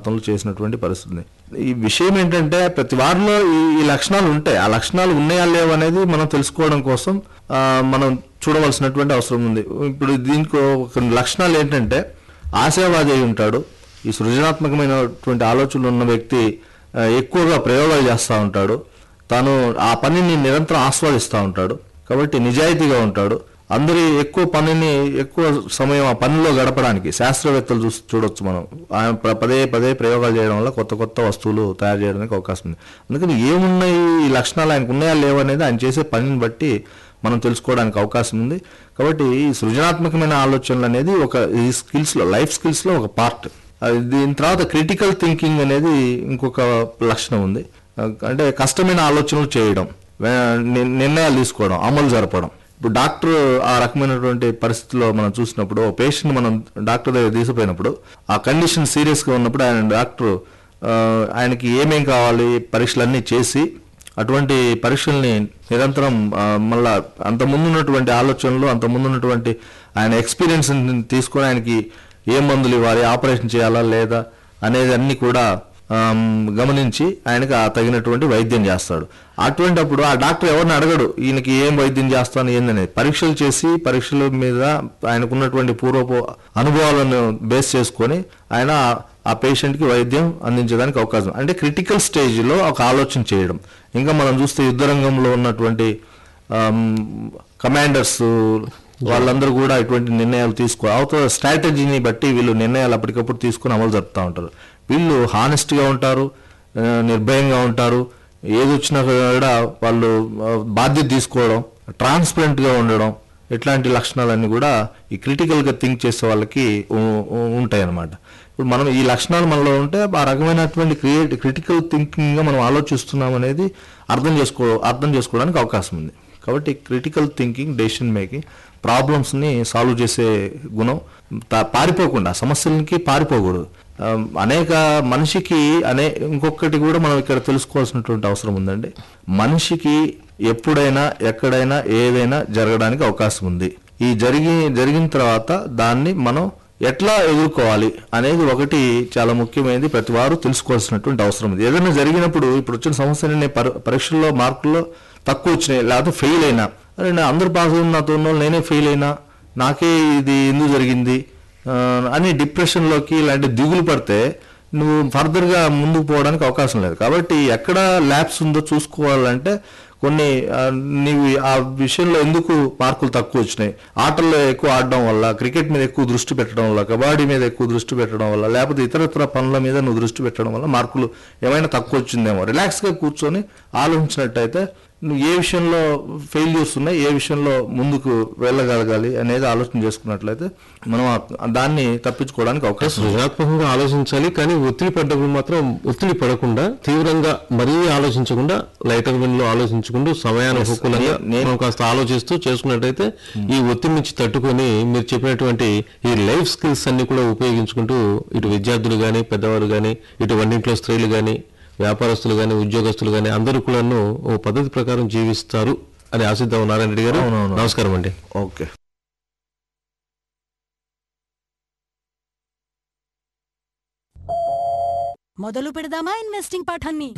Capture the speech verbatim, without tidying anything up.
ప్రాంతంలో చేసినటువంటి పరిస్థితి. ఈ విషయం ఏంటంటే ప్రతి వారిలో ఈ ఈ లక్షణాలు ఉంటాయి. ఆ లక్షణాలు ఉన్నాయా లేవు అనేది మనం తెలుసుకోవడం కోసం ఆ, మనం చూడవలసినటువంటి అవసరం ఉంది. ఇప్పుడు దీనికి ఒక లక్షణాలు ఏంటంటే ఆశావాది అయి ఉంటాడు. ఈ సృజనాత్మకమైనటువంటి ఆలోచనలు ఉన్న వ్యక్తి ఆ, ఎక్కువగా ప్రయోగాలు చేస్తూ ఉంటాడు. తాను ఆ పనిని నిరంతరం ఆస్వాదిస్తూ ఉంటాడు. కాబట్టి నిజాయితీగా ఉంటాడు. అందరి ఎక్కువ పనిని ఎక్కువ సమయం ఆ పనిలో గడపడానికి శాస్త్రవేత్తలు చూసి చూడొచ్చు మనం. ఆయన ప్ర- పదే పదే ప్రయోగాలు చేయడం వల్ల కొత్త కొత్త వస్తువులు తయారు చేయడానికి అవకాశం ఉంది. అందుకని ఏమున్నాయి ఈ లక్షణాలు ఆయనకు ఉన్నాయా లేవు అనేది ఆయన చేసే పనిని బట్టి మనం తెలుసుకోవడానికి అవకాశం ఉంది. కాబట్టి ఈ సృజనాత్మకమైన ఆలోచనలు అనేది ఒక ఈ స్కిల్స్లో లైఫ్ స్కిల్స్లో ఒక పార్ట్. దీని తర్వాత క్రిటికల్ థింకింగ్ అనేది ఇంకొక లక్షణం ఉంది. అంటే కష్టమైన ఆలోచనలు చేయడం, వే- ని- నిర్ణయాలు తీసుకోవడం, అమలు జరపడం. ఇప్పుడు డాక్టర్ ఆ రకమైనటువంటి పరిస్థితిలో మనం చూసినప్పుడు పేషెంట్ మనం డాక్టర్ దగ్గర తీసుకుపోయినప్పుడు ఆ కండిషన్ సీరియస్గా ఉన్నప్పుడు ఆయన డాక్టర్ ఆ, ఆయనకి ఏమేం కావాలి పరీక్షలన్నీ చేసి అటువంటి పరీక్షల్ని నిరంతరం ఆ, మళ్ళా అంత ముందున్నటువంటి ఆలోచనలు అంత ముందున్నటువంటి ఆయన ఎక్స్పీరియన్స్ తీసుకొని ఆయనకి ఏ మందులు ఇవ్వాలి, ఆపరేషన్ చేయాలా లేదా అనేది అన్ని కూడా ఆమ్, గమనించి ఆయనకి ఆ తగినటువంటి వైద్యం చేస్తాడు. అటువంటి అప్పుడు ఆ డాక్టర్ ఎవరిని అడగడు ఈయనకి ఏం వైద్యం చేస్తాను ఏందనేది. పరీక్షలు చేసి పరీక్షల మీద ఆయనకున్నటువంటి పూర్వపు అనుభవాలను బేస్ చేసుకొని ఆయన ఆ పేషెంట్కి వైద్యం అందించడానికి అవకాశం. అంటే క్రిటికల్ స్టేజ్లో ఒక ఆలోచన చేయడం. ఇంకా మనం చూస్తే యుద్ధ రంగంలో ఉన్నటువంటి కమాండర్స్ వాళ్ళందరూ కూడా ఇటువంటి నిర్ణయాలు తీసుకో అవతల స్ట్రాటజీని బట్టి వీళ్ళు నిర్ణయాలు అప్పటికప్పుడు తీసుకొని అమలు జరుపుతూ ఉంటారు. వీళ్ళు హానెస్ట్గా ఉంటారు, ఆ, నిర్భయంగా ఉంటారు. ఏది వచ్చినా కూడా వాళ్ళు ఆ, బాధ్యత తీసుకోవడం, ట్రాన్స్పరెంట్గా ఉండడం, ఇట్లాంటి లక్షణాలన్నీ కూడా ఈ క్రిటికల్గా థింక్ చేసే వాళ్ళకి ఉంటాయి అన్నమాట. ఇప్పుడు మనం ఈ లక్షణాలు మనలో ఉంటే ఆ రకమైనటువంటి క్రియేట్ క్రిటికల్ థింకింగ్గా మనం ఆలోచిస్తున్నాం అనేది అర్థం చేసుకో అర్థం చేసుకోవడానికి అవకాశం ఉంది. కాబట్టి క్రిటికల్ థింకింగ్, డెసిషన్ మేకింగ్, ప్రాబ్లమ్స్ని సాల్వ్ చేసే గుణం, తా- పారిపోకుండా సమస్యలకి పారిపోకూడదు. ఆ, అనేక మనిషికి అనే ఇంకొకటి కూడా మనం ఇక్కడ తెలుసుకోవాల్సినటువంటి అవసరం ఉందండి. మనిషికి ఎప్పుడైనా ఎక్కడైనా ఏదైనా జరగడానికి అవకాశం ఉంది. ఈ జరిగి జరిగిన తర్వాత దాన్ని మనం ఎట్లా ఎదుర్కోవాలి అనేది ఒకటి చాలా ముఖ్యమైనది. ప్రతి వారు తెలుసుకోవాల్సినటువంటి అవసరం ఉంది. ఏదైనా జరిగినప్పుడు ఇప్పుడు వచ్చిన సమస్యని నేను పరి- పరీక్షల్లో మార్కుల్లో తక్కువ వచ్చినాయి లేకపోతే ఫెయిల్ అయినా, అరే నా అందరు పాస్ అయిన నాతో ఉన్న వాళ్ళు నేనే ఫెయిల్ అయినా, నాకే ఇది ఎందుకు జరిగింది ఆ, అని డిప్రెషన్లోకి ఇలాంటి దిగులు పడితే నువ్వు ఫర్దర్గా ముందుకు పోవడానికి అవకాశం లేదు. కాబట్టి ఎక్కడ ల్యాబ్స్ ఉందో చూసుకోవాలంటే కొన్ని ఆ, నీవు ఆ విషయంలో ఎందుకు మార్కులు తక్కువ వచ్చినాయి, ఆటల్లో ఎక్కువ ఆడడం వల్ల, క్రికెట్ మీద ఎక్కువ దృష్టి పెట్టడం వల్ల, కబడ్డీ మీద ఎక్కువ దృష్టి పెట్టడం వల్ల, లేకపోతే ఇతరత్ర పనుల మీద నువ్వు దృష్టి పెట్టడం వల్ల మార్కులు ఏమైనా తక్కువ వచ్చిందేమో. రిలాక్స్గా కూర్చొని ఆలోచించినట్టయితే నువ్వు ఏ విషయంలో ఫెయిల్యూర్స్ ఉన్నాయి, ఏ విషయంలో ముందుకు వెళ్ళగలగాలి అనేది ఆలోచన చేసుకున్నట్లయితే మనం ఆ- దాన్ని తప్పించుకోవడానికి అవకాశం ఉంది. సృజనాత్మకంగా ఆలోచించాలి, కానీ ఒత్తిడి పడ్డప్పుడు మాత్రం ఒత్తిడి పడకుండా తీవ్రంగా మరీ ఆలోచించకుండా లైటర్ వెన్ లో ఆలోచించుకుంటూ సమయానుకూలంగా నేను- మనం కాస్త ఆలోచిస్తూ చేసుకున్నట్టయితే ఈ ఒత్తిడి నుంచి తట్టుకొని మీరు చెప్పినటువంటి ఈ లైఫ్ స్కిల్స్ అన్ని కూడా ఉపయోగించుకుంటూ ఇటు విద్యార్థులు కానీ పెద్దవారు కానీ ఇటు వంటింట్లో స్త్రీలు కానీ వ్యాపారస్తులు కానీ ఉద్యోగస్తులు కానీ అందరూ కూడాను ఓ పద్ధతి ప్రకారం జీవిస్తారు అని ఆశిద్దాం. నారాయణ రెడ్డి గారు, అవునవును. నమస్కారం అండి. ఓకే. మొదలు పెడదామా ఇన్వెస్టింగ్ పాఠాన్ని?